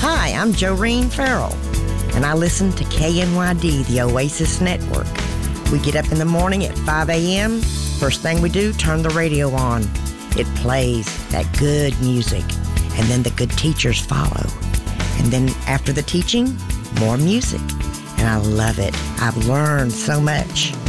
Hi, I'm Joreen Farrell, and I listen to KNYD, the Oasis Network. We get up in the morning at 5 a.m. First thing we do, turn the radio on. It plays that good music, and then the good teachers follow. And then after the teaching, more music. And I love it. I've learned so much.